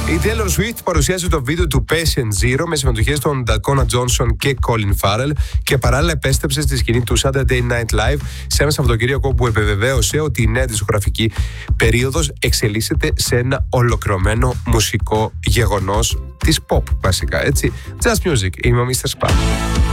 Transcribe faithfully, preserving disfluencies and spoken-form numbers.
Η Taylor Swift παρουσίασε το βίντεο του Patient Zero με συμμετοχές των Dakota Johnson και Colin Farrell και παράλληλα επέστρεψε στη σκηνή του Saturday Night Live σε ένα Σαββατοκύριακο που επιβεβαίωσε ότι η νέα δισκογραφική περίοδος εξελίσσεται σε ένα ολοκληρωμένο μουσικό γεγονός της pop βασικά, έτσι. Just Music, είμαι ο μίστερ Spam.